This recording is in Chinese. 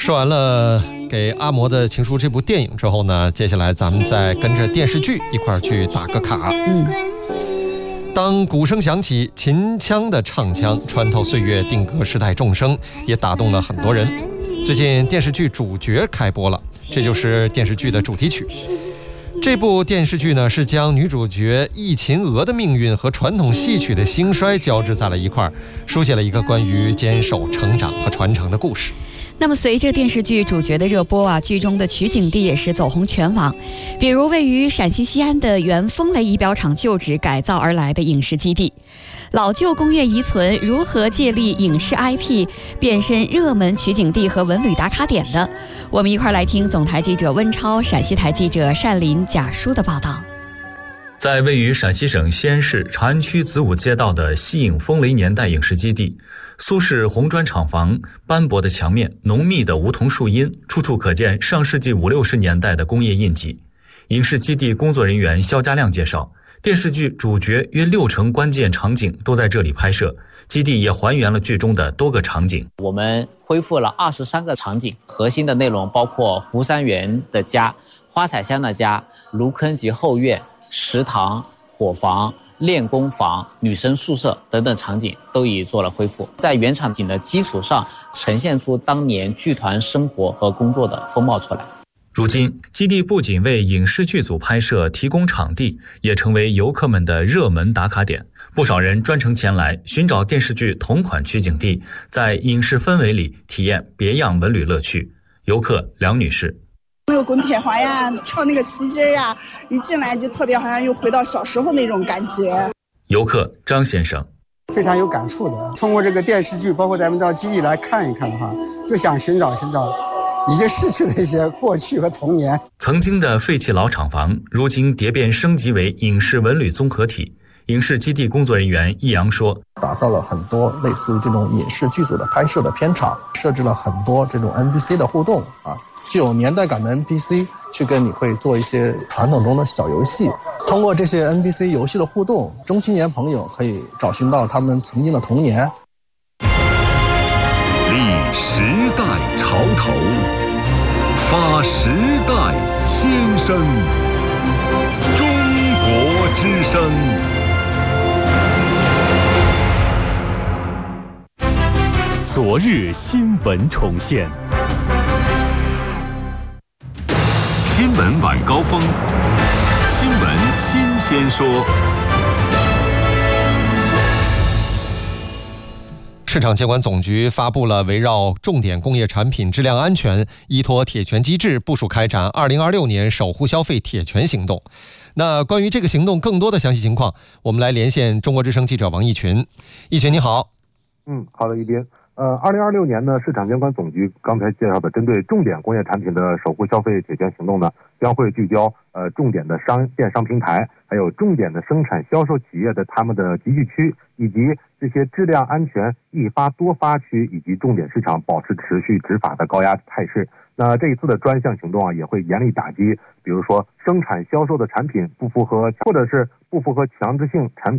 说完了给阿嬷的情书这部电影之后呢，接下来咱们再跟着电视剧一块儿去打个卡。当鼓声响起，秦腔的唱腔穿透岁月，定格时代众生，也打动了很多人。最近电视剧《主角》开播了，这就是电视剧的主题曲。这部电视剧呢，是将女主角易秦娥的命运和传统戏曲的兴衰交织在了一块儿，书写了一个关于坚守、成长和传承的故事。 那么随着电视剧主角的热播啊，剧中的取景地也是走红全网，比如位于陕西西安的原风雷仪表厂旧址改造而来的影视基地，老旧工业遗存如何借力影视 IP 变身热门取景地和文旅打卡点的，我们一块来听总台记者温超、陕西台记者单林、贾舒的报道。 在位于陕西省西安市长安区子午街道的西影风雷年代影视基地，苏式红砖厂房，斑驳的墙面，浓密的梧桐树荫，处处可见上世纪50、60年代的工业印记。影视基地工作人员肖家亮介绍，电视剧主角约60%关键场景都在这里拍摄，基地也还原了剧中的多个场景。 我们恢复了23个场景，核心的内容包括湖山园的家、花彩香的家、芦坑及后院、食堂、伙房、练功房、女生宿舍等等场景都已做了恢复，在原场景的基础上呈现出当年剧团生活和工作的风貌出来。 如今，基地不仅为影视剧组拍摄提供场地，也成为游客们的热门打卡点。不少人专程前来寻找电视剧同款取景地，在影视氛围里体验别样文旅乐趣。游客梁女士， 那个滚铁环呀，跳那个皮筋呀，一进来就特别好像又回到小时候那种感觉。 游客张先生， 非常有感触的。通过这个电视剧，包括咱们到基地来看一看的话，就想寻找已经逝去的一些过去和童年。 曾经的废弃老厂房，如今蝶变升级为影视文旅综合体。影视基地工作人员易阳说， 打造了很多类似于这种影视剧组的拍摄的片场，设置了很多这种 NPC 的互动啊，具有年代感的 NPC 去跟你会做一些传统中的小游戏。通过这些 NPC 游戏的互动，中青年朋友可以找寻到他们曾经的童年。 立时代潮头，发时代先声，中国之声。昨日新闻重现，新闻晚高峰，新闻新鲜说。 市场监管总局发布了围绕重点工业产品质量安全，依托铁拳机制部署开展2026年守护消费铁拳行动。那关于这个行动更多的详细情况，我们来连线中国之声记者王义群。义群你好。 好的，一斌。2026年呢，市场监管总局刚才介绍的针对重点工业产品的守护消费铁拳行动呢，将会聚焦重点的电商平台，还有重点的生产销售企业的他们的集聚区，以及这些质量安全易发多发区以及重点市场保持持续执法的高压态势。那这一次的专项行动啊，也会严厉打击，比如说生产销售的产品不符合或者是不符合强制性产品